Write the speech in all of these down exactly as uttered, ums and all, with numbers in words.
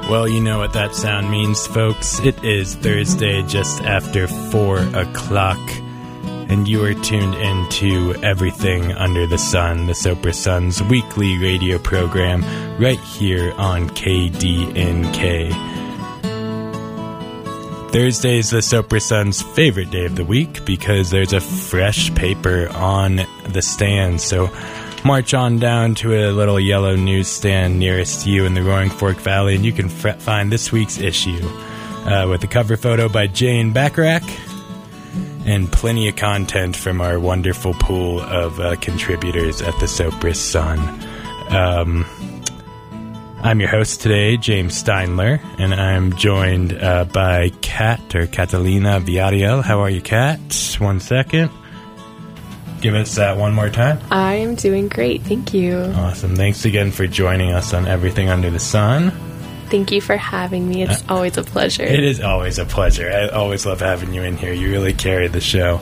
Well, you know what that sound means, folks. It is Thursday just after four o'clock, and you are tuned into Everything Under the Sun, the Sopra Sun's weekly radio program, right here on K D N K. Thursday is the Sopra Sun's favorite day of the week because there's a fresh paper on the stand, so march on down to a little yellow newsstand nearest you in the Roaring Fork Valley, and you can f- find this week's issue uh, with a cover photo by Jane Bacharach and plenty of content from our wonderful pool of uh, contributors at the Sopra Sun. Um, I'm your host today, James Steinler, and I'm joined uh, by Kat, or Catalina Villarreal. How are you, Kat? One second. Give us that one more time. I'm doing great, thank you. Awesome. Thanks again for joining us on Everything Under the Sun. Thank you for having me. It's uh, always a pleasure. It is always a pleasure. I always love having you in here. You really carry the show.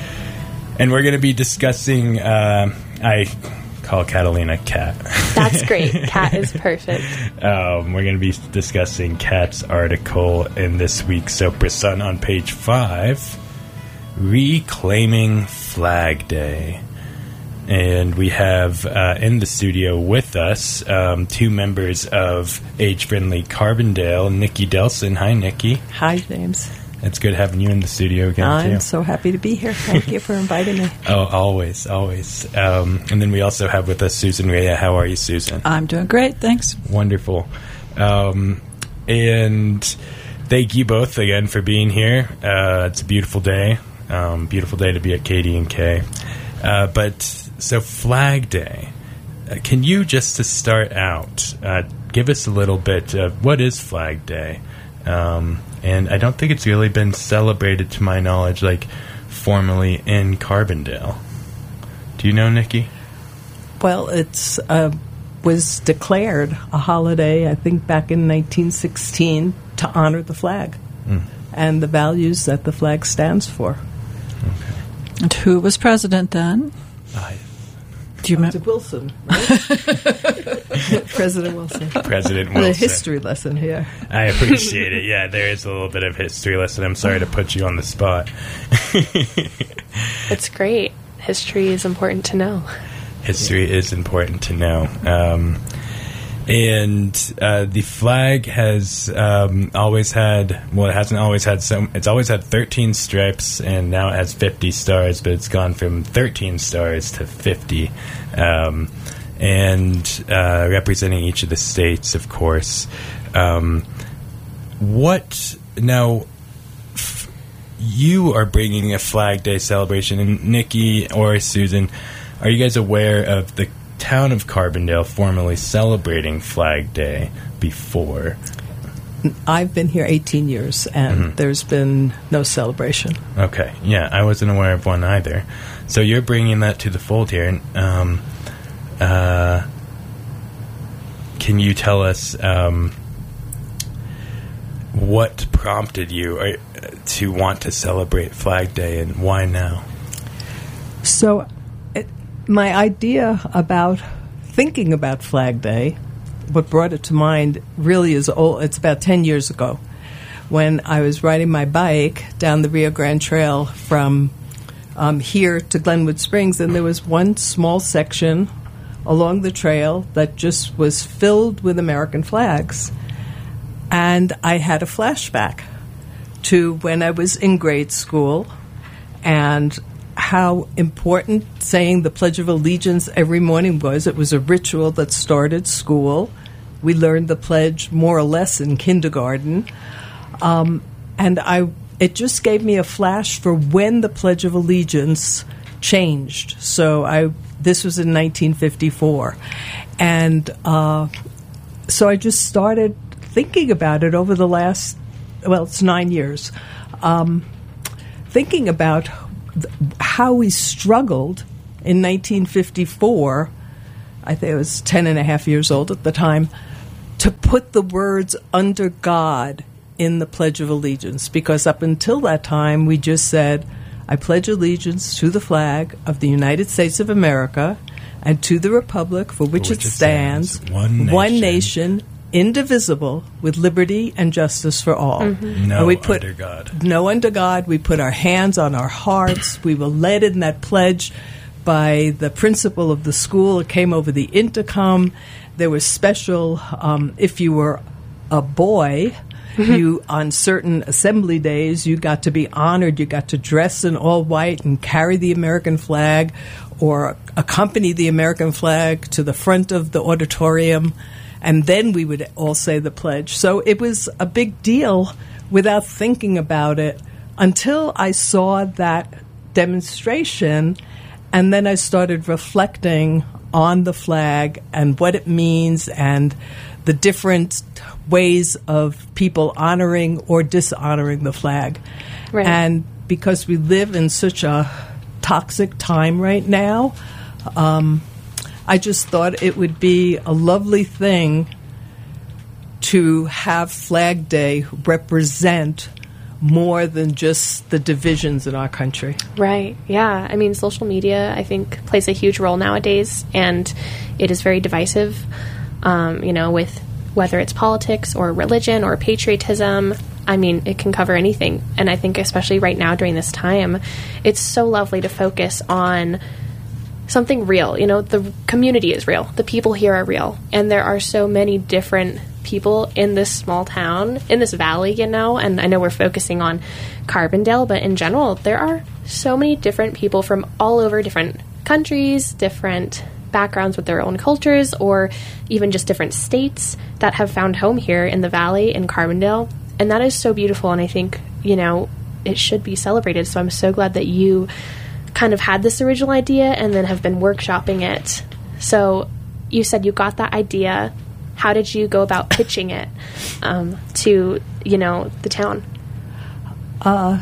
And we're going to be discussing, uh, I call Catalina Kat. That's great. Kat is perfect. um, we're going to be discussing Kat's article in this week's Sopra Sun on page five, Reclaiming Flag Day. And we have uh, in the studio with us um, two members of Age Friendly Carbondale, Nikki Delson. Hi, Nikki. Hi, James. It's good having you in the studio again, I'm too. I'm so happy to be here. Thank you for inviting me. Oh, always, always. Um, and then we also have with us Susan Rhea. How are you, Susan? I'm doing great, thanks. Wonderful. Um, and thank you both again for being here. Uh, it's a beautiful day. Um, beautiful day to be at K D N K. Uh, but, so Flag Day. Uh, can you, just to start out, uh, give us a little bit of what is Flag Day? Um, and I don't think it's really been celebrated, to my knowledge, like, formally in Carbondale. Do you know, Nikki? Well, it's uh, was declared a holiday, I think, back in nineteen sixteen to honor the flag mm. and the values that the flag stands for. Okay. And who was president then? I Do you remember Wilson? Right? President Wilson. President Wilson. A history lesson here. I appreciate it. Yeah, there is a little bit of history lesson. I'm sorry to put you on the spot. It's great. History is important to know. History is important to know. Um, and uh, the flag has um, always had, well, it hasn't always had some, it's always had thirteen stripes, and now it has fifty stars, but it's gone from thirteen stars to fifty. Um, and uh, representing each of the states, of course. Um, what, now, f- you are bringing a Flag Day celebration, and Nikki or Susan, are you guys aware of the town of Carbondale formally celebrating Flag Day before? I've been here eighteen years, and mm-hmm. there's been no celebration. Okay, yeah, I wasn't aware of one either. So you're bringing that to the fold here. And, um, uh, can you tell us um, what prompted you uh, to want to celebrate Flag Day, and why now? So it, my idea about thinking about Flag Day, what brought it to mind really is old. It's about ten years ago when I was riding my bike down the Rio Grande Trail from um, here to Glenwood Springs, and there was one small section along the trail that just was filled with American flags. And I had a flashback to when I was in grade school and how important saying the Pledge of Allegiance every morning was. It was a ritual that started school. We learned the pledge more or less in kindergarten. Um, and I, it just gave me a flash for when the Pledge of Allegiance changed. So I, this was in nineteen fifty-four. And uh, so I just started thinking about it over the last, well, it's nine years, um, thinking about th- how we struggled in nineteen fifty-four, I think I was ten and a half years old at the time, to put the words "under God" in the Pledge of Allegiance, because up until that time we just said, I pledge allegiance to the flag of the United States of America and to the republic for which, for which it stands, stands one, nation, one nation, indivisible, with liberty and justice for all. Mm-hmm. No And we put, under God. No under God. We put our hands on our hearts. We were led in that pledge by the principal of the school. It came over the intercom. There was special, um, if you were a boy, you on certain assembly days, you got to be honored. You got to dress in all white and carry the American flag or accompany the American flag to the front of the auditorium. And then we would all say the pledge. So it was a big deal without thinking about it until I saw that demonstration. And then I started reflecting on the flag and what it means and the different ways of people honoring or dishonoring the flag. Right. And because we live in such a toxic time right now, um, I just thought it would be a lovely thing to have Flag Day represent more than just the divisions in our country. Right. Yeah. I mean, social media, I think, plays a huge role nowadays, and it is very divisive, um, you know, with whether it's politics or religion or patriotism. I mean, it can cover anything. And I think especially right now during this time, it's so lovely to focus on something real. You know, the community is real. The people here are real. And there are so many different people in this small town, in this valley, you know, and I know we're focusing on Carbondale, but in general, there are so many different people from all over different countries, different backgrounds with their own cultures, or even just different states that have found home here in the valley in Carbondale. And that is so beautiful. And I think, you know, it should be celebrated. So I'm so glad that you kind of had this original idea and then have been workshopping it. So you said you got that idea. How did you go about pitching it um, to, you know, the town? Uh,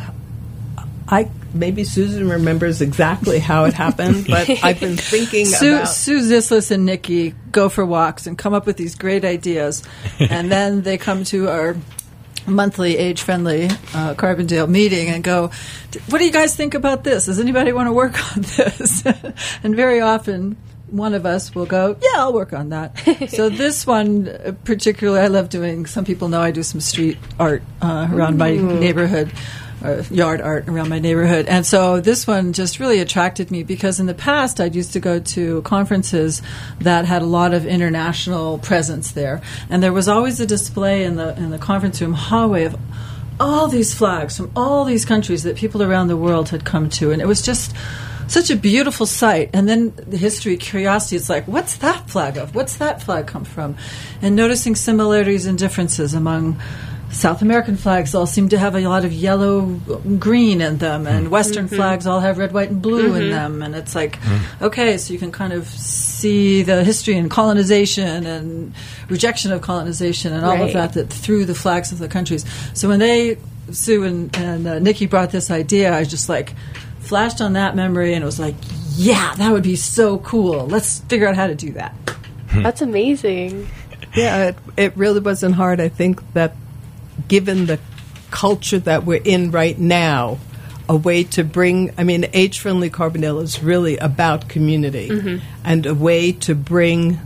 I maybe Susan remembers exactly how it happened, but I've been thinking Sue, about Sue Zislis and Nikki go for walks and come up with these great ideas, and then they come to our monthly age-friendly uh, Carbondale meeting and go, what do you guys think about this? Does anybody want to work on this? And very often one of us will go, yeah, I'll work on that. So this one uh, particularly, I love doing, some people know I do some street art uh, around my neighborhood, uh, yard art around my neighborhood. And so this one just really attracted me because in the past I'd used to go to conferences that had a lot of international presence there. And there was always a display in the in the conference room hallway of all these flags from all these countries that people around the world had come to. And it was just such a beautiful sight. And then the history, curiosity, it's like, what's that flag of? What's that flag come from? And noticing similarities and differences among South American flags all seem to have a lot of yellow, green in them, and Western mm-hmm. flags all have red, white, and blue mm-hmm. in them. And it's like, mm-hmm. okay, so you can kind of see the history and colonization and rejection of colonization and all right. of that, that through the flags of the countries. So when they, Sue and, and uh, Nikki brought this idea, I was just like, flashed on that memory, and it was like, yeah, that would be so cool. Let's figure out how to do that. That's amazing. Yeah, it, it really wasn't hard. I think that given the culture that we're in right now, a way to bring, I mean, Age-Friendly Carbondale is really about community, mm-hmm. and a way to bring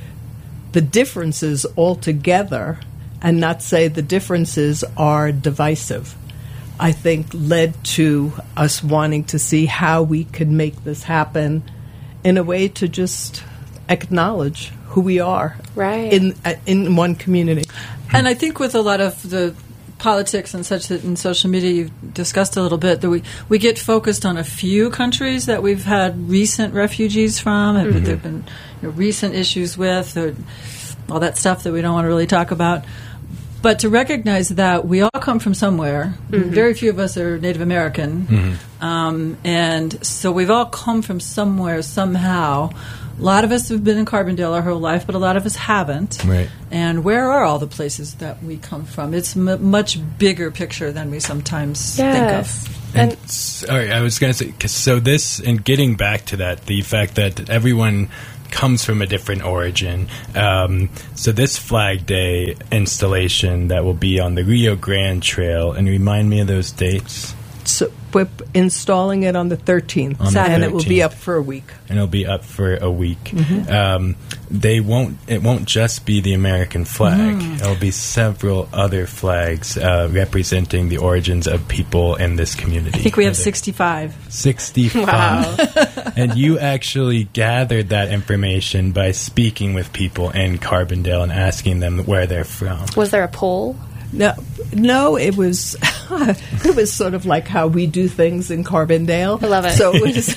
the differences all together and not say the differences are divisive, I think led to us wanting to see how we could make this happen in a way to just acknowledge who we are right. in uh, in one community. And I think with a lot of the politics and such that in social media you've discussed a little bit, that we, we get focused on a few countries that we've had recent refugees from, and mm-hmm. there have been you know, recent issues with, or all that stuff that we don't want to really talk about. But to recognize that we all come from somewhere. Mm-hmm. Very few of us are Native American. Mm-hmm. Um, and so we've all come from somewhere, somehow. A lot of us have been in Carbondale our whole life, but a lot of us haven't. Right. And where are all the places that we come from? It's a m- much bigger picture than we sometimes yes. think of. And, and sorry, I was going to say, 'cause so this, and getting back to that, the fact that everyone comes from a different origin. Um, so this Flag Day installation that will be on the Rio Grande Trail, and remind me of those dates. So we're installing it on the thirteenth, On the and it will be thirteenth. up for a week. And it'll be up for a week. Mm-hmm. Um, they won't. It won't just be the American flag. Mm. It'll be several other flags uh, representing the origins of people in this community. I think we have Other- sixty-five. sixty-five. Wow. And you actually gathered that information by speaking with people in Carbondale and asking them where they're from. Was there a poll? No, no, it was it was sort of like how we do things in Carbondale. I love it. So it was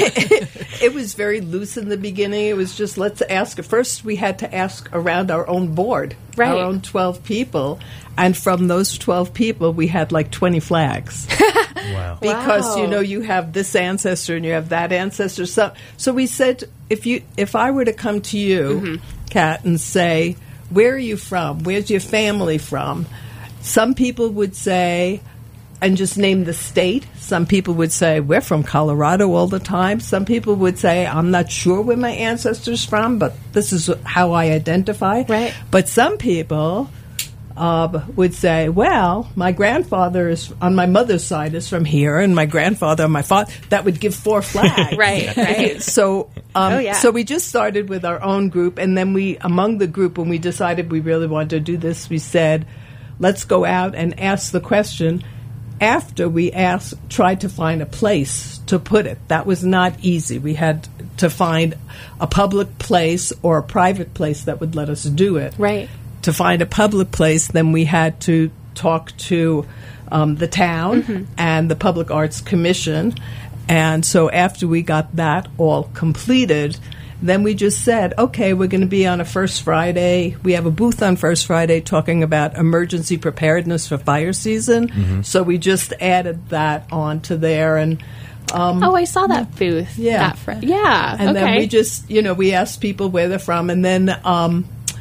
it, it was very loose in the beginning. It was just let's ask. First, we had to ask around our own board, Right. our own twelve people, and from those twelve people, we had like twenty flags. Wow. Because Wow. you know you have this ancestor and you have that ancestor. So so we said if you if I were to come to you, Kat, and say, where are you from? Where's your family from? Some people would say, and just name the state. Some people would say, we're from Colorado all the time. Some people would say, I'm not sure where my ancestors from, but this is how I identify. Right. But some people uh, would say, well, my grandfather is on my mother's side is from here, and my grandfather on my father. That would give four flags. Right, right. So, um, Oh, yeah. so we just started with our own group, and then we, among the group, when we decided we really wanted to do this, we said, let's go out and ask the question. After we asked, tried to find a place to put it. That was not easy. We had to find a public place or a private place that would let us do it. Right. To find a public place, then we had to talk to um, the town and the Public Arts Commission. And so after we got that all completed, then we just said, okay, we're going to be on a First Friday. We have a booth on First Friday talking about emergency preparedness for fire season. So we just added that onto there. And um, Oh, I saw that booth. Yeah. That fr- yeah. and okay. then we just, you know, we asked people where they're from, and then um,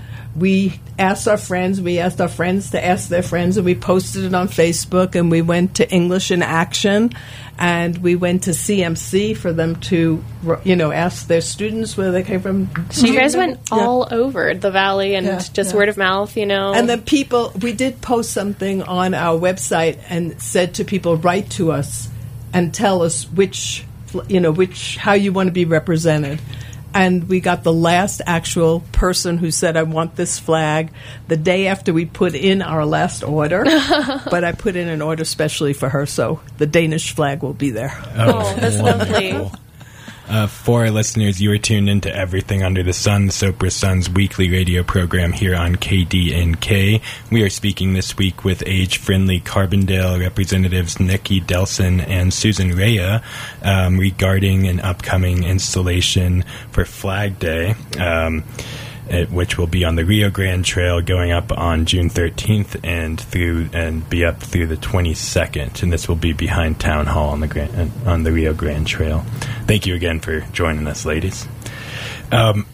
we asked our friends, we asked our friends to ask their friends, and we posted it on Facebook, and we went to English in Action, and we went to C M C for them to, you know, ask their students where they came from. So you guys went all over the valley and Yeah, just yeah. word of mouth, you know. And the people, we did post something on our website and said to people, write to us and tell us which, you know, which, how you want to be represented. And we got the last actual person who said, I want this flag the day after we put in our last order. But I put in an order specially for her, so the Danish flag will be there. Oh, that's lovely. wonderful. Uh, for our listeners, you are tuned into Everything Under the Sun, Sopra Sun's weekly radio program here on K D N K. We are speaking this week with age-friendly Carbondale representatives Nikki Delson and Susan Rea um, regarding an upcoming installation for Flag Day, um, it, which will be on the Rio Grande Trail going up on June thirteenth and through and be up through the twenty-second. And this will be behind Town Hall on the Gran- on the Rio Grande Trail. Thank you again for joining us, ladies. Um,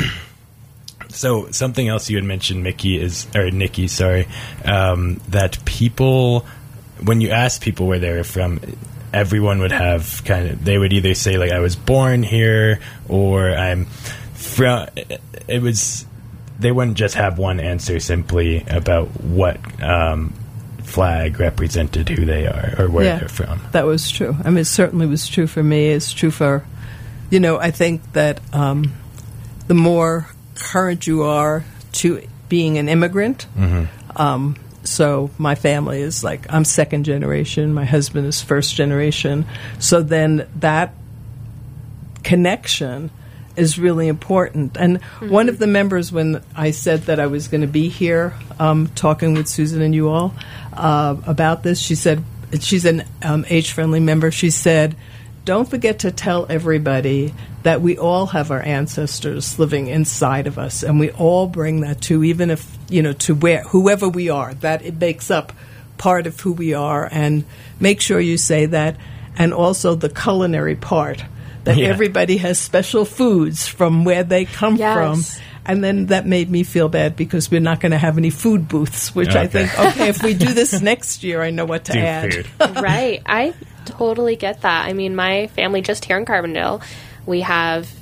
so something else you had mentioned, Mickey, is or Nikki, sorry, um, that people, when you ask people where they were from, everyone would have kind of, they would either say like I was born here or I'm from. It was, they wouldn't just have one answer simply about what um, flag represented who they are or where Yeah. they're from. That was true. I mean, it certainly was true for me. It's true for, you know, I think that um, the more current you are to being an immigrant, um, so my family is like, I'm second generation, my husband is first generation. So then that connection is really important. And one of the members, when I said that I was going to be here um, talking with Susan and you all uh, about this, she said, she's an um, age-friendly member, she said, don't forget to tell everybody that we all have our ancestors living inside of us, and we all bring that too, even if, you know, to where, whoever we are, that it makes up part of who we are, and make sure you say that. And also the culinary part, that Yeah. everybody has special foods from where they come Yes. from. And then that made me feel bad because we're not going to have any food booths, which I Okay. think, okay, if we do this next year, I know what to Do add. food. Right. I totally get that. I mean, my family just here in Carbondale, we have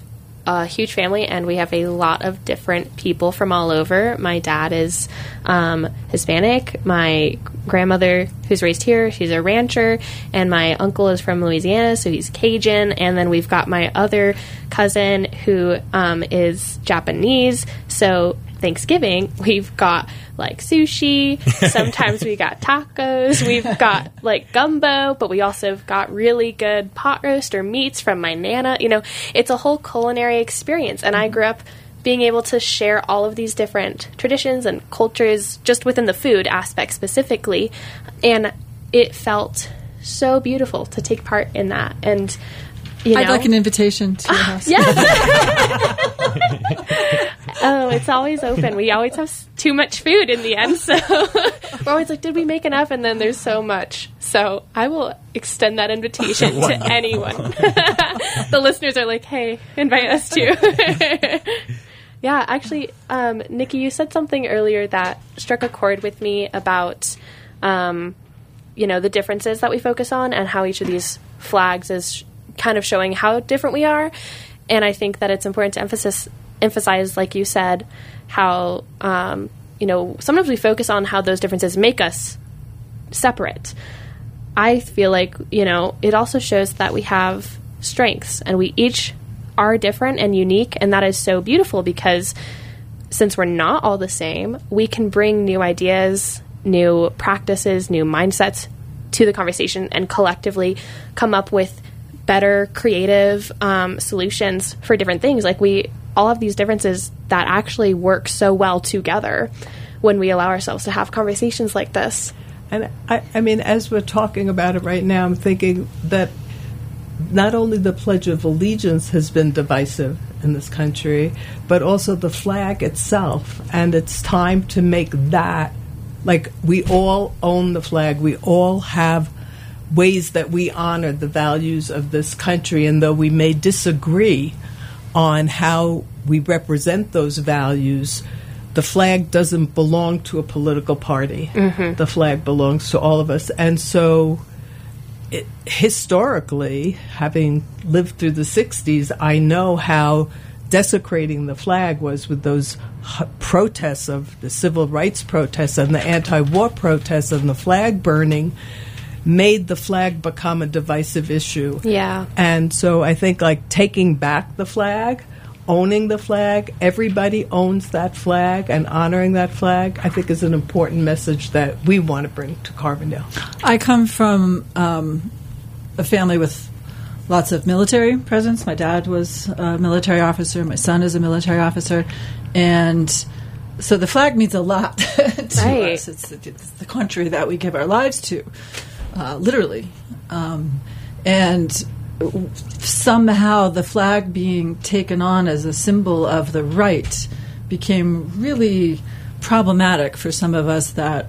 a huge family, and we have a lot of different people from all over. My dad is um, Hispanic. My grandmother, who's raised here, she's a rancher, and my uncle is from Louisiana, so he's Cajun. And then we've got my other cousin who um, is Japanese. So Thanksgiving, we've got like sushi. Sometimes we got tacos. We've got like gumbo, but we also have got really good pot roast or meats from my Nana. You know, it's a whole culinary experience. And I grew up being able to share all of these different traditions and cultures just within the food aspect specifically. And it felt so beautiful to take part in that. And you know, I'd like an invitation to your house. Yes. Oh, it's always open. We always have s- too much food in the end, so we're always like, did we make enough? And then there's so much. So I will extend that invitation to anyone. The listeners are like, hey, invite us too. Yeah, actually, um, Nikki, you said something earlier that struck a chord with me about, um, you know, the differences that we focus on and how each of these flags is kind of showing how different we are. And I think that it's important to emphasis, emphasize, like you said, how, um, you know, sometimes we focus on how those differences make us separate. I feel like, you know, it also shows that we have strengths and we each are different and unique. And that is so beautiful because since we're not all the same, we can bring new ideas, new practices, new mindsets to the conversation and collectively come up with better creative um, solutions for different things. Like we all have these differences that actually work so well together when we allow ourselves to have conversations like this. And I, I mean, as we're talking about it right now, I'm thinking that not only the Pledge of Allegiance has been divisive in this country, but also the flag itself. And it's time to make that, like, we all own the flag. We all have ways that we honor the values of this country. And though we may disagree on how we represent those values, the flag doesn't belong to a political party. Mm-hmm. The flag belongs to all of us. And so it, historically, having lived through the sixties, I know how desecrating the flag was with those h- protests of the civil rights protests and the anti-war protests and the flag burning made the flag become a divisive issue. Yeah. And so I think, like, taking back the flag, owning the flag, everybody owns that flag, and honoring that flag, I think is an important message that we want to bring to Carbondale. I come from um, a family with lots of military presence. My dad was a military officer. My son is a military officer. And so the flag means a lot to right. us. It's, it's the country that we give our lives to, uh, literally. Um, and somehow the flag being taken on as a symbol of the right became really problematic for some of us that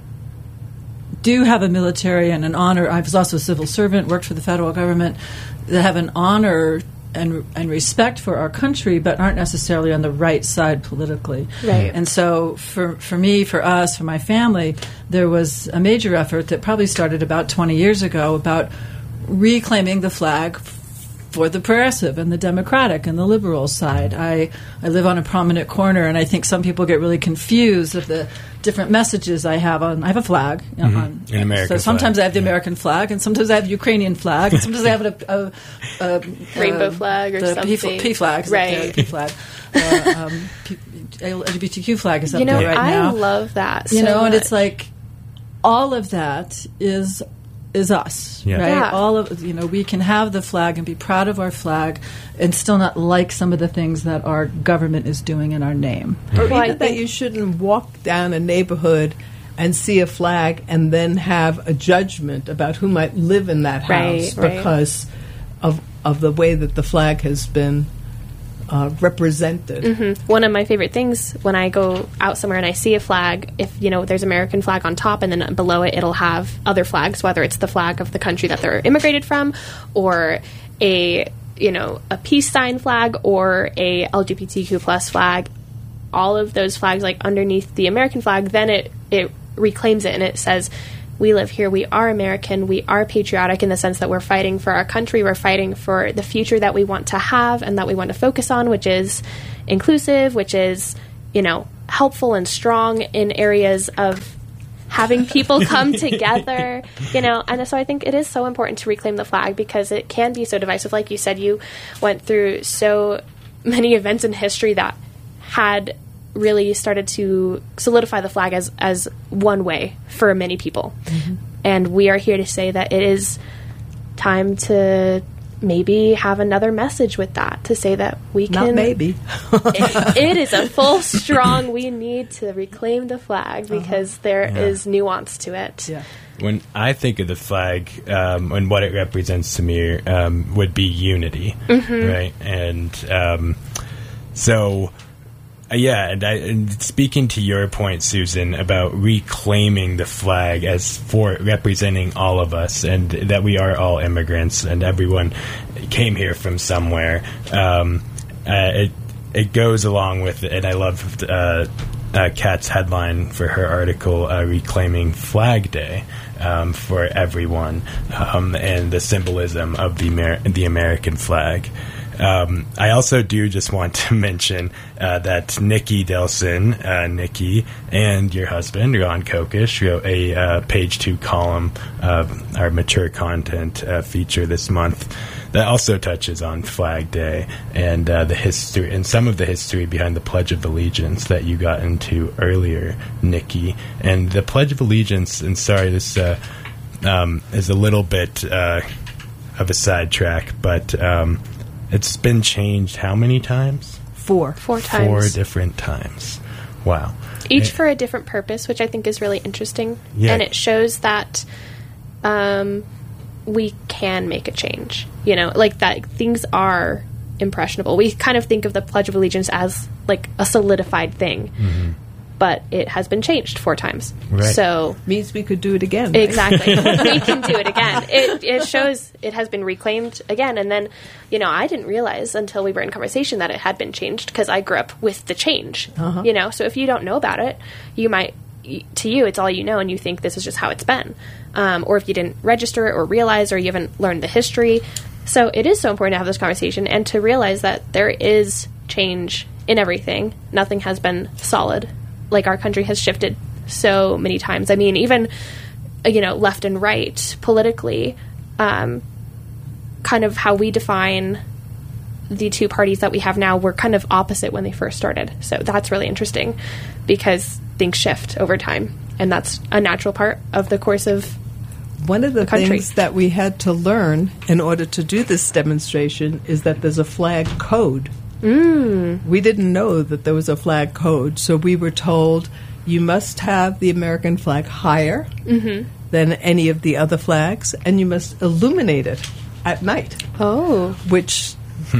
do have a military and an honor. I was also a civil servant, worked for the federal government, that have an honor and and respect for our country, but aren't necessarily on the right side politically. Right. And so for for me, for us, for my family, there was a major effort that probably started about twenty years ago about reclaiming the flag for the progressive and the democratic and the liberal side. I, I live on a prominent corner, and I think some people get really confused of the different messages I have on. I have a flag. You know, Mm-hmm. on, An American So sometimes flag. I have the Yeah. American flag, and sometimes I have the Ukrainian flag, and sometimes I have a, a, a, a Rainbow flag or the something. P, P flag, is up there, Right. the P flag. Uh, um, P, L G B T Q flag is up You know, there right I now. love that. You so know, and it's much. like all of that is is us, Yeah. right? Yeah. All of you know, we can have the flag and be proud of our flag, and still not like some of the things that our government is doing in our name. Or Well, I even that think- you shouldn't walk down a neighborhood and see a flag and then have a judgment about who might live in that house Right, right. because of of the way that the flag has been uh, represented. Mm-hmm. One of my favorite things when I go out somewhere and I see a flag, if you know there's American flag on top and then below it it'll have other flags, whether it's the flag of the country that they're immigrated from or a you know a peace sign flag or a L G B T Q plus flag, all of those flags like underneath the American flag, then it it reclaims it and it says we live here, we are American, we are patriotic in the sense that we're fighting for our country, we're fighting for the future that we want to have and that we want to focus on, which is inclusive, which is, you know, helpful and strong in areas of having people come together, you know. And so I think it is so important to reclaim the flag because it can be so divisive. Like you said, you went through so many events in history that had really started to solidify the flag as, as one way for many people. Mm-hmm. And we are here to say that it is time to maybe have another message with that, to say that we can... Not maybe. it, it is a full, strong, we need to reclaim the flag because uh-huh. there yeah. is nuance to it. Yeah. When I think of the flag um, and what it represents to me um, would be unity, mm-hmm. right? And um, so... Uh, yeah, and, I, and speaking to your point, Susan, about reclaiming the flag as for representing all of us, and that we are all immigrants, and everyone came here from somewhere. Um, uh, it it goes along with, and I love uh, uh, Kat's headline for her article, uh, "Reclaiming Flag Day." Um, for everyone, um, and the symbolism of the Amer- the American flag. Um, I also do just want to mention uh, that Nikki Delson, uh, Nikki, and your husband, Ron Kokish, wrote a uh, page two column of our mature content uh, feature this month that also touches on Flag Day and uh, the history and some of the history behind the Pledge of Allegiance that you got into earlier, Nikki. And the Pledge of Allegiance, and sorry, this uh, um, is a little bit uh, of a sidetrack, but um, it's been changed how many times? Four. Four times. Four different times. Wow. Each and, for a different purpose, which I think is really interesting. Yeah. And it shows that um, we can make a change. You know, like that things are impressionable. We kind of think of the Pledge of Allegiance as like a solidified thing. Mm-hmm. But it has been changed four times. Right. So means we could do it again. Right? Exactly. We can do it again. It, it shows it has been reclaimed again. And then, you know, I didn't realize until we were in conversation that it had been changed because I grew up with the change. Uh-huh. You know, so if you don't know about it, you might, to you, it's all you know and you think this is just how it's been. Um, or if you didn't register it or realize or you haven't learned the history. So it is so important to have this conversation and to realize that there is change in everything. Nothing has been solid. Like, our country has shifted so many times. I mean, even, you know, left and right politically, um, kind of how we define the two parties that we have now were kind of opposite when they first started. So that's really interesting because things shift over time. And that's a natural part of the course of One of the, the country. things that we had to learn in order to do this demonstration is that there's a flag code. Mm. We didn't know that there was a flag code, so we were told you must have the American flag higher mm-hmm. than any of the other flags, and you must illuminate it at night. Oh. Which...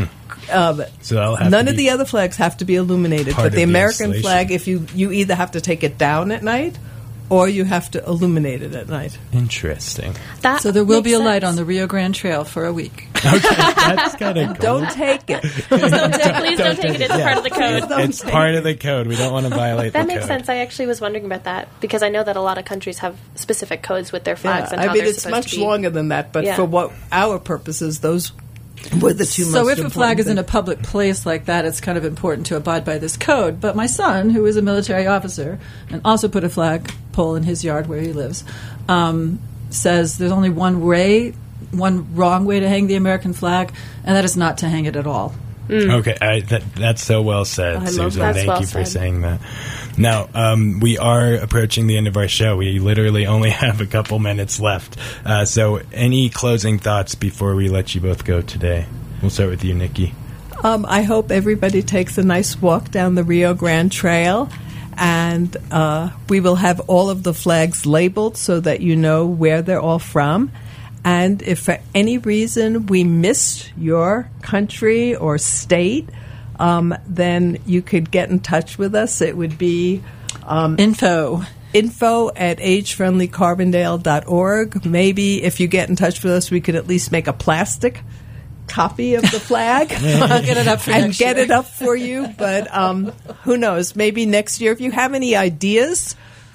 Um, so that'll have none to of the other flags have to be illuminated, but the, the American flag, if you, you either have to take it down at night or you have to illuminate it at night. Interesting. That so there will be a sense. light on the Rio Grande Trail for a week. Okay, that's kind of cool. Don't take it. Please don't, ta- please don't take it. It's yeah. part of the code. It's part of the code. We don't want to violate that the makes code. sense. I actually was wondering about that because I know that a lot of countries have specific codes with their flags. Yeah. And I how mean, they're it's supposed much to be. longer than that, but Yeah. for what our purposes, those were the two so most if a flag is in a things. public place like that, it's kind of important to abide by this code. But my son, who is a military officer and also put a flag pole in his yard where he lives, um, says there's only one way, one wrong way to hang the American flag, and that is not to hang it at all. Mm. Okay, I, that, that's so well said, I love Susan. that. Thank That's you well for said. saying that. Now, um, we are approaching the end of our show. We literally only have a couple minutes left. Uh, so any closing thoughts before we let you both go today? We'll start with you, Nikki. Um, I hope everybody takes a nice walk down the Rio Grande Trail, and uh, we will have all of the flags labeled so that you know where they're all from. And if for any reason we missed your country or state, um, then you could get in touch with us. It would be um, Info. info at age friendly carbondale dot org. Maybe if you get in touch with us, we could at least make a plastic copy of the flag I'll get it up for and next get year. it up for you. But um, who knows? Maybe next year. If you have any ideas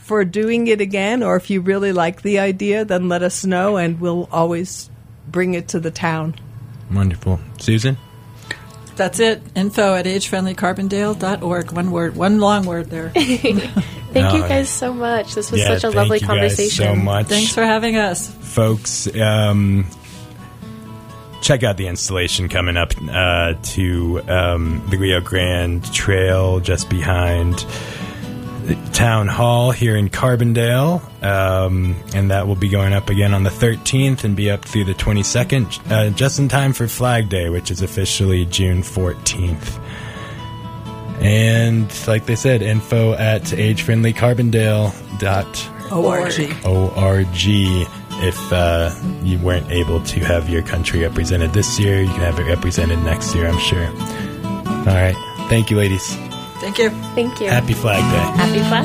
for doing it again, or if you really like the idea, then let us know, and we'll always bring it to the town. Wonderful. Susan? That's it. Info at age friendly carbondale dot org. One word. One long word there. Thank Oh, you guys so much. This was yeah, such a thank lovely you conversation. guys so much. Thanks for having us. Folks, um, check out the installation coming up uh, to um, the Rio Grande Trail just behind the Town Hall here in Carbondale. Um, and that will be going up again on the thirteenth and be up through the twenty-second, uh, just in time for Flag Day, which is officially June fourteenth. And like they said, info at age friendly carbondale dot org. If uh, you weren't able to have your country represented this year, you can have it represented next year, I'm sure. All right. Thank you, ladies. Thank you. Thank you. Happy Flag Day. Happy Flag